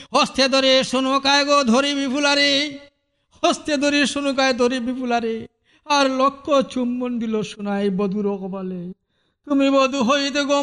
হস্তে ধরে শোনকায় গো ধরি বিপুলারে, হস্তে ধরে শোনকায় ধরি বিপুলারে, আর লক্ষ চুম্বন দিল সোনাই বধুর কপালে। তুমি বধূ হইতে গো